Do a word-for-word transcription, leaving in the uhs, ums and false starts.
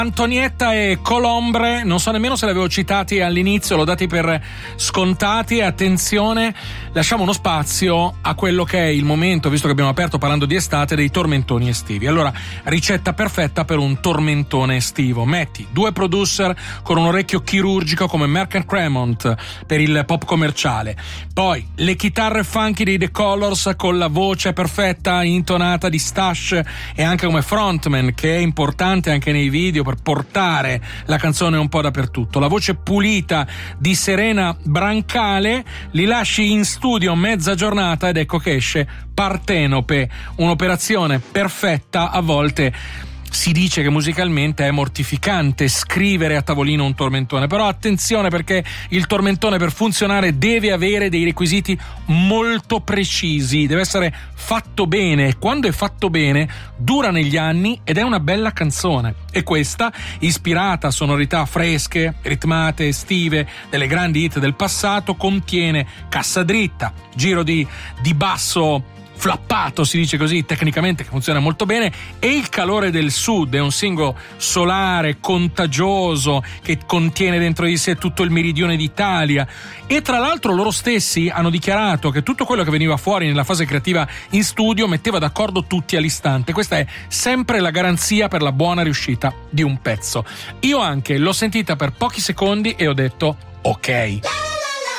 Antonietta e Colombre, non so nemmeno se li avevo citati all'inizio, l'ho dati per scontati. Attenzione, lasciamo uno spazio a quello che è il momento, visto che abbiamo aperto parlando di estate, dei tormentoni estivi. Allora, ricetta perfetta per un tormentone estivo: metti due producer con un orecchio chirurgico come Merck and Cremont per il pop commerciale, poi le chitarre funky dei The Colors con la voce perfetta intonata di Stash e anche come frontman, che è importante anche nei video per portare la canzone un po' dappertutto, la voce pulita di Serena Brancale, li lasci in studio mezza giornata ed ecco che esce Partenope, un'operazione perfetta. A volte si dice che musicalmente è mortificante scrivere a tavolino un tormentone, però attenzione, perché il tormentone per funzionare deve avere dei requisiti molto precisi, deve essere fatto bene, quando è fatto bene dura negli anni ed è una bella canzone. E questa, ispirata a sonorità fresche, ritmate, estive delle grandi hit del passato, contiene cassa dritta, giro di, di basso flappato, si dice così tecnicamente, che funziona molto bene, e il calore del sud. È un singolo solare, contagioso, che contiene dentro di sé tutto il meridione d'Italia. E tra l'altro loro stessi hanno dichiarato che tutto quello che veniva fuori nella fase creativa in studio metteva d'accordo tutti all'istante. Questa è sempre la garanzia per la buona riuscita di un pezzo. Io anche l'ho sentita per pochi secondi e ho detto ok.